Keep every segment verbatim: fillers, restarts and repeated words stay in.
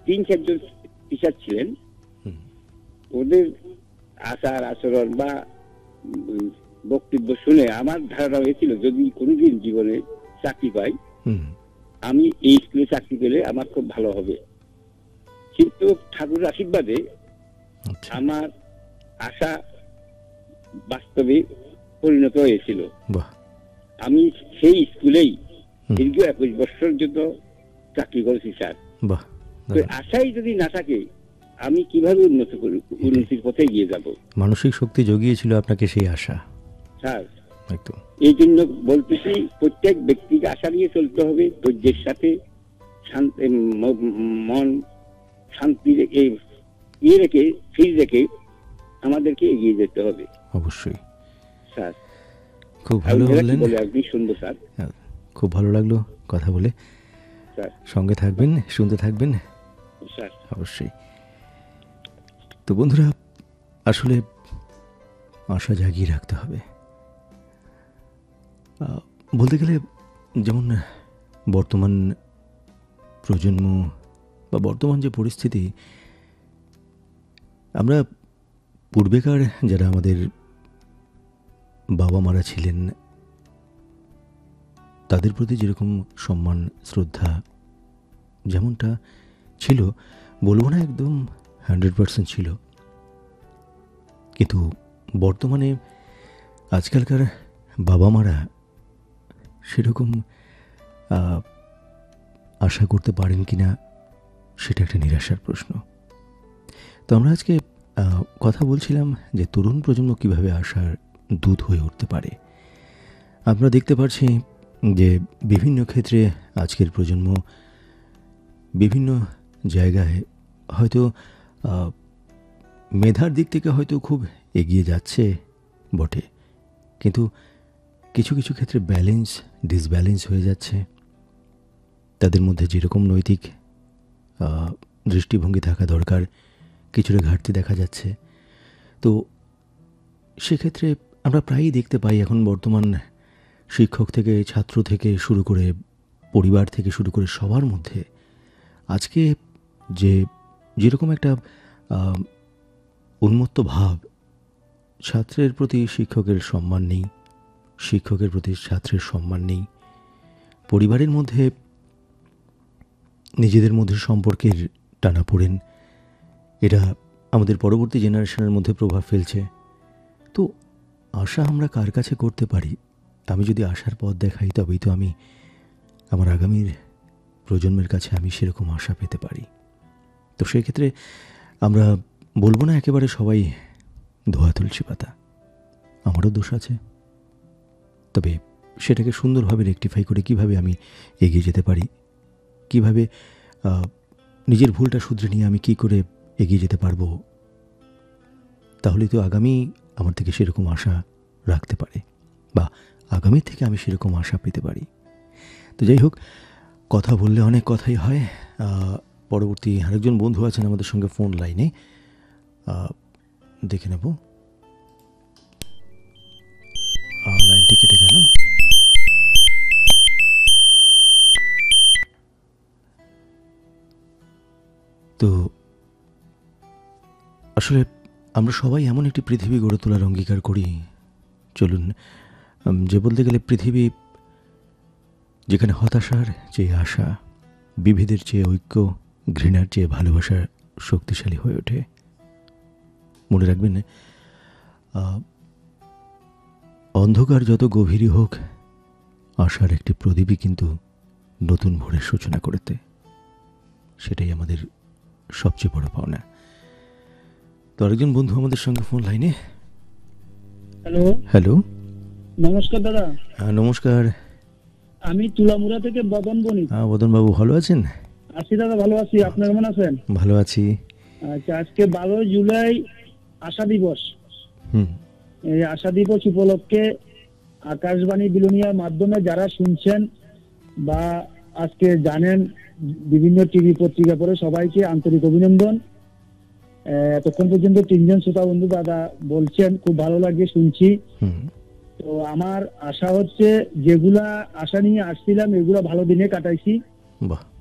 তিন চারজন টিচার ছিলেন, ওদের আচার আচরণ বা বক্তব্য শুনে আমার ধারণা হয়েছিল যদি কোনোদিন জীবনে চাকরি পাই, আমি এই স্কুলে চাকরি পেলে আমার খুব ভালো হবে। কিন্তু ঠাকুরের আশীর্বাদে আমার আশা বাস্তবে পরিণত হয়েছিল। আমি সেই স্কুলেই দীর্ঘ একুশ বছর জন্য চাকরি করেছি স্যার। আশাই যদি না থাকে আমি কিভাবে উন্নত উন্নতির পথে এগিয়ে যাব? মানসিক শক্তি জগিয়েছিল আপনাকে সেই আশা স্যার। এই জন্য বলতেছি প্রত্যেক ব্যক্তিকে আশা নিয়ে চলতে হবে, ধৈর্যের সাথে মন শান্তি রেখে ইয়ে রেখে স্থির রেখে আমাদেরকে এগিয়ে যেতে হবে। অবশ্যই স্যার, খুব ভালো বললেন, আপনি শুনবো স্যার। খুব ভালো লাগলো কথা বলে। স্যার সঙ্গে থাকবেন, শুনতে থাকবেন স্যার। অবশ্যই। তো বন্ধুরা, আসলে আশা জাগিয়ে রাখতে হবে। বলতে গেলে যেমন বর্তমান প্রজন্ম বা বর্তমান যে পরিস্থিতি, আমরা পূর্বেকার যারা আমাদের বাবা মারা ছিলেন তাদের প্রতি যেরকম সম্মান শ্রদ্ধা যেমনটা ছিল, বলবো না একদম হান্ড্রেড পার্সেন্ট ছিল, কিন্তু বর্তমানে আজকালকার বাবা মারা সেরকম আশা করতে পারেন কি না সেটা একটা নিরাশার প্রশ্ন। তো আমরা আজকে কথা বলছিলাম যে তরুণ প্রজন্ম কীভাবে আশার দূত হয়ে উঠতে পারে। আমরা দেখতে পাচ্ছি যে বিভিন্ন ক্ষেত্রে আজকের প্রজন্ম বিভিন্ন জায়গায় হয়তো মেধার দিক থেকে হয়তো খুব এগিয়ে যাচ্ছে বটে, কিন্তু কিছু কিছু ক্ষেত্রে ব্যালেন্স ডিসব্যালেন্স হয়ে যাচ্ছে। তাদের মধ্যে যেরকম নৈতিক দৃষ্টিভঙ্গি থাকা দরকার কিছুটা ঘাটতি দেখা যাচ্ছে। তো সেক্ষেত্রে আমরা প্রায়ই দেখতে পাই এখন বর্তমান শিক্ষক থেকে ছাত্র থেকে শুরু করে পরিবার থেকে শুরু করে সবার মধ্যে আজকে যে যেরকম একটা উন্মত্ত ভাব, ছাত্রের প্রতি শিক্ষকের সম্মান নেই, শিক্ষকের প্রতি ছাত্রের সম্মান নেই, পরিবারের মধ্যে নিজেদের মধ্যে সম্পর্কের টানাপোড়েন, এটা আমাদের পরবর্তী জেনারেশনের মধ্যে প্রভাব ফেলছে। তো আশা আমরা কার কাছে করতে পারি? আমি যদি আশার পথ দেখাই তবেই তো আমি আমার আগামীর প্রজন্মের কাছে আমি সেরকম আশা পেতে পারি। তো সেক্ষেত্রে আমরা বলবো না একেবারে সবাই ধোয়া তুলসী পাতা, আমারও দোষ আছে, তবে সেটাকে সুন্দরভাবে রেকটিফাই করে কিভাবে আমি এগিয়ে যেতে পারি, কিভাবে নিজের ভুলটা শুধরে নিয়ে আমি কি করে এগিয়ে যেতে পারবো, তাহলেই তো আগামী আমার থেকে সেরকম আশা রাখতে পারে বা আগামী থেকে আমি সেরকম আশা পেতে পারি। তো যাই হোক, কথা বললে অনেক কথাই হয়। পরবর্তী আরেকজন বন্ধু আছেন আমাদের সঙ্গে ফোন লাইনে, দেখে নেব। লাইনটি কেটে গেল। তো আসলে আমরা সবাই এমন একটি পৃথিবী গড়ে তোলার অঙ্গীকার করি, চলুন যে বলতে গেলে পৃথিবী যেখানে হতাশার চেয়ে আশা, বিভেদের চেয়ে ঐক্য, ঘৃণার চেয়ে ভালোবাসা শক্তিশালী হয়ে ওঠে। মনে রাখবেন, অন্ধকার যত গভীরই হোক, আশার একটি প্রদীপই কিন্তু নতুন ভোরের সূচনা করতে, সেটাই আমাদের সবচেয়ে বড় পাওনা। তো আরেকজন বন্ধু আমাদের সঙ্গে ফোন লাইনে। হ্যালো হ্যালো নমস্কার দাদা। হ্যাঁ নমস্কার, আমি তুলামুড়া থেকে বদন বণিক। হ্যাঁ বদন বাবু, ভালো আছেন? আছি দাদা, ভালো আছি। আপনি কেমন আছেন? ভালো আছি। আচ্ছা, আজকে বারোই জুলাই আশা দিবস। হুম এই আশা দিবস উপলক্ষে আকাশবাণী বিলোনিয়ার মাধ্যমে যারা শুনছেন বা আজকে জানেন বিভিন্ন টিভি পত্রিকা পড়ে সবাইকে আন্তরিক অভিনন্দন। এতক্ষণ পর্যন্ত তিনজন শ্রোতা বন্ধু দাদা বলছেন, খুব ভালো লাগে শুনছি। তো আমার আশা হচ্ছে যেগুলা আশা নিয়ে আসছিলাম এগুলা ভালো দিনে কাটাইছি।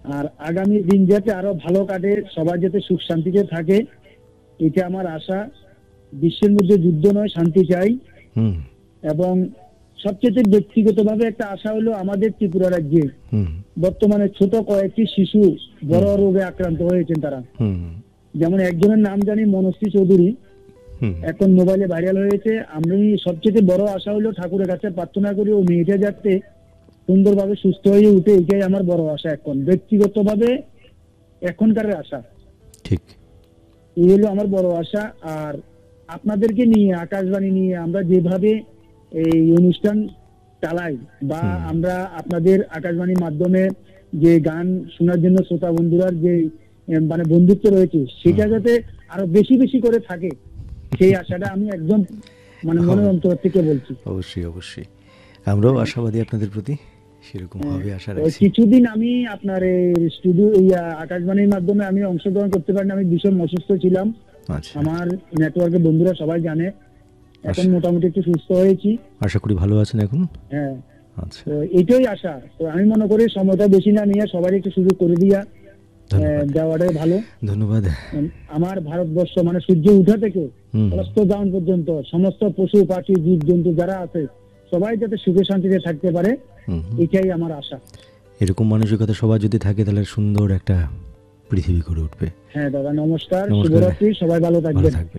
আর আগামী দিন যাতে আরো ভালো কাটে, সবাই যাতে সুখ শান্তিতে থাকে, এটা আমার আশা। বিশ্বের মধ্যে যুদ্ধ নয়, শান্তি চাই। হুম এবং সবচেয়ে ব্যক্তিগতভাবে একটা আশা হলো আমাদের ত্রিপুরা রাজ্যে হুম বর্তমানে ছোট কয়েকটি শিশু বড় রোগে আক্রান্ত হয়েছেন তারা। হুম যেমন একজনের নাম জানি মনশ্রী চৌধুরী, হুম এখন মোবাইলে ভাইরাল হয়েছে। আমি সবচেয়ে বড় আশা হলো ঠাকুরের কাছে প্রার্থনা করি ও মেয়েটা যাতে সুন্দরভাবে সুস্থ হয়ে উঠে, এটাই আমার বড় আশা এখন ব্যক্তিগতভাবে এখনকার আশা। ঠিক, এই হলো আমার বড় আশা। আর আপনাদেরকে নিয়ে, আকাশবাণী নিয়ে আমরা যেভাবে এই অনুষ্ঠান চালাই বা হুম। আমরা আপনাদের আকাশবাণীর মাধ্যমে যে গান শোনার জন্য শ্রোতা বন্ধুরার যে এম, মানে বন্ধুত্ব রয়েছে, সেটা হুম। যাতে আরো বেশি বেশি করে থাকে, সেই আশাটা আমি একদম মানে মনের অন্তর থেকে বলছি। অবশ্যই অবশ্যই আমরাও আশাবাদী আপনাদের প্রতি, সেরকম ভাবে আশা তো রাখছি। কিছুদিন আমি আপনার স্টুডিও আকাশবাণীর মাধ্যমে আমি অংশগ্রহণ করতে পারিনি, আমি ভীষণ অসুস্থ ছিলাম। আচ্ছা, আমার নেটওয়ার্কের বন্ধুরা সবাই জানে। এখন আচ্ছা। মোটামুটি একটু সুস্থ হয়েছি। আশা করি ভালো আছেন এখন। হ্যাঁ, আচ্ছা, তো এটাই আশা। তো আমি মনে করি সময়টা বেশি না নিয়ে সবাই একটু সুযোগ করে দিয়া আহ, ধন্যবাদ দেওয়াটাই ভালো। ধন্যবাদ। উম, আমার ভারতবর্ষ মানে সূর্য উঠা থেকে হুম। অস্ত যাওয়ান পর্যন্ত সমস্ত পশু পাখি জীব জন্তু যারা আছে সবাই যাতে সুখে শান্তিতে থাকতে পারে, হুম। এটাই আমার আশা। এরকম মানসিকতা সবার যদি থাকে তাহলে সুন্দর একটা পৃথিবী গড়ে উঠবে। হ্যাঁ দাদা, নমস্কার, নমস্কার। শুভরাত্রি, সবাই ভালো ভালো থাকবেন। থাকবেন।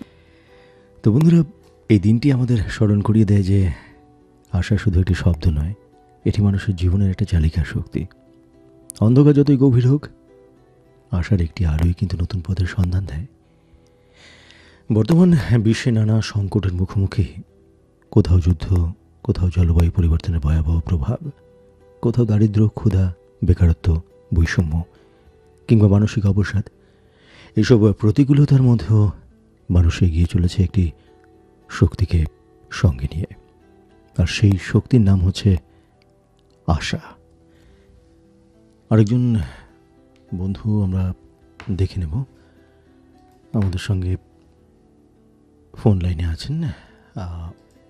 তো বন্ধুরা, এই দিনটি আমাদের স্মরণ করিয়ে দেয় যে আশা শুধু একটি শব্দ নয়, এটি মানুষের জীবনের একটা চালিকা শক্তি। অন্ধকার যতই গভীর হোক, আশার একটি আলোই কিন্তু নতুন পথের সন্ধান দেয়। বর্তমান বিশ্বে নানা সংকটের মুখোমুখি, কোথাও যুদ্ধ, কোথাও জলবায়ু পরিবর্তনের ভয়াবহ প্রভাব, কোথাও দারিদ্র্য, ক্ষুধা, বেকারত্ব, বৈষম্য কিংবা মানসিক অবসাদ, এসব প্রতিকূলতার মধ্যেও মানুষ এগিয়ে চলেছে একটি শক্তিকে সঙ্গে নিয়ে। আর সেই শক্তির নাম হচ্ছে আশা। আরেকজন বন্ধু আমরা দেখে নেব, আমাদের সঙ্গে ফোন লাইনে আছেন। আহ,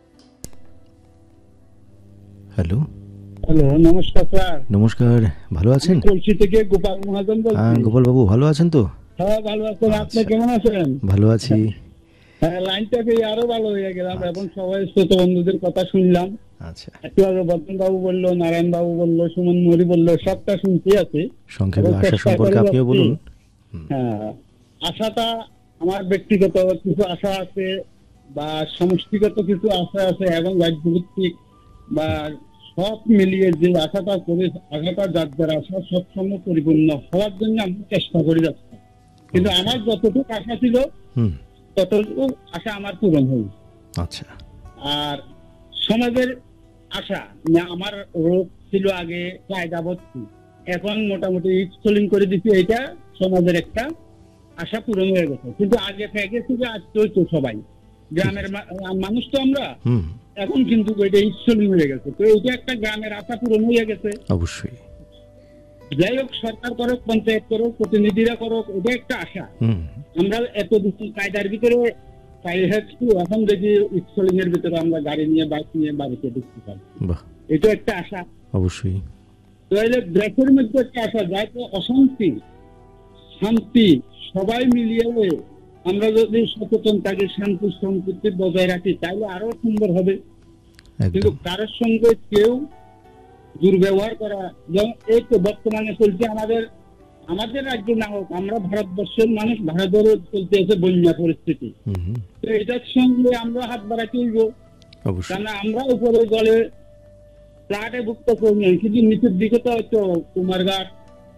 হ্যালো, হ্যালো, নমস্কার স্যার। নমস্কার, ভালো আছেন? কলসি থেকে গোপাল মহাজন হ্যাঁ, বলছি। গোপাল বাবু ভালো আছেন তো? হ্যাঁ, ভালো আছেন। আপনি আচ্ছা। কেমন আছেন? ভালো আছি। হ্যাঁ, লাইনটা পেয়ে আরো ভালো হয়ে গেলাম। এবং সবাই শ্রোতা বন্ধুদের কথা শুনলাম। আচ্ছা, একটু আগে বর্ধন বাবু বললো, নারায়ণ বাবু বললো, সুমন মরি বললো, সবটা শুনতে আছে। সংক্ষেপে এবং আশা চেষ্টা সম্পর্কে করে আপনিও যাচ্ছি। বলুন। হ্যাঁ, আশাটা আমার ব্যক্তিগত কিছু আশা আছে বা সমষ্টিগত কিছু আশা আছে এবং রাজ্যভিত্তিক বা সব মিলিয়ে যে আশাটা করে, আশাটা যার যার আশা সবসময় পরিপূর্ণ হওয়ার জন্য আমি চেষ্টা করে যাচ্ছি। কিন্তু আমার যতটুকু আশা ছিল হুম। ততটুকু আশা আমার পূরণ হয়েছে। আচ্ছা, আর সমাজের আশা, না আমার রোগ ছিল আগে কায়দা ভর্তি, এখন মোটামুটি স্কুলিং করে দিচ্ছি, এটা সমাজের একটা আশা পূরণ হয়ে গেছে। কিন্তু আগে থেকে ছিল আজকে তো সবাই গ্রামের মা- মানুষ তো আমরা, হুম, এখন কিন্তু এটা স্কুলিং হয়ে গেছে। তো এটা একটা গ্রামের আশা পূরণ হয়ে গেছে। অবশ্যই। যাই হোক, সরকার করুক, পঞ্চায়েত করুক, প্রতিনিধিরা করুক, এটা একটা আশা। হুম, আমরা এত বেশি কায়দার ভিতরে পাই হচ্ছি, এখন দেখি স্কুলিং এর ভিতরে আমরা গাড়ি নিয়ে বাইক নিয়ে বাড়িতে ঢুকতে পারি। বাহ, এটা একটা আশা। অবশ্যই। তাহলে দেশের মধ্যে একটা আশা, যাতে অশান্তি শান্তি সবাই মিলিয়ে আমরা যদি সচেতন থাকি, শান্তি সম্পৃক্তি বজায় রাখি, তাহলে আরো সুন্দর হবে। কিন্তু একদম। কারোর সঙ্গে কেউ দুর্ব্যবহার করা, যেমন এই তো বর্তমানে চলছে আমাদের আমাদের রাজ্য না হোক, আমরা ভারতবর্ষের মানুষ, ভারতেরও চলতে আছে বন্যা পরিস্থিতি। হুম, হুম, তো এটার সঙ্গে আমরা হাত বাড়াতে হইব, অবশ্যই। কেন আমরা উপরে জলে ফ্লাটে ভুক্ত করি না, কিন্তু নিচের দিকে তো হয়তো কুমারঘাট,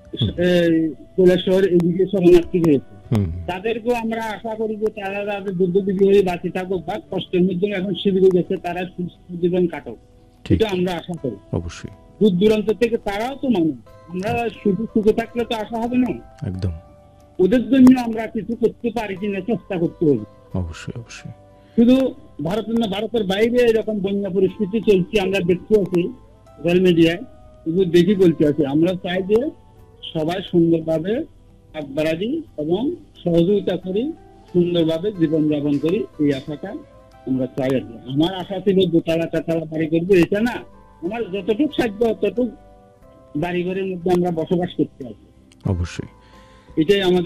কৈলাসহর এদিকে শরণার্থী হয়েছে। হুম, তাদেরকেও আমরা আশা করি যে তারা তাদের যুদ্ধ বিজয়ী বাঁচে থাকুক বা কষ্টের মধ্যে এখন শিবিরে গেছে, তারা সুস্থ জীবন কাটুক, ঠিক, এটা আমরা আশা করি। অবশ্যই, দূর দূরান্ত থেকে তারাও তো মানুষ, আমরা শুধু সুখে থাকলে তো আশা হবে না। একদম, ওদের জন্য আমরা কিছু করতে পারি কিনা চেষ্টা করতে হবে। অবশ্যই, অবশ্যই। শুধু ভারতের না, ভারতের বাইরে এরকম বন্যা পরিস্থিতি চলছে, আমরা দেখতে আছি সোশ্যাল মিডিয়ায়, কিন্তু দেখি বলতে আছি। আমরা চাই যে সবাই সুন্দরভাবে হাত বাড়াই এবং সহযোগিতা করি, সুন্দরভাবে জীবনযাপন করি, এই আশাটা আমরা চাই আর কি। আমার আশা ছিল দোতলা চারতলা বাড়ি করবো, এটা না, আমার যতটুকু সাধ্য ততটুকু বাড়িঘরের মধ্যে আমরা বসবাস করতে পারবো। অবশ্যই এটাই আমাদের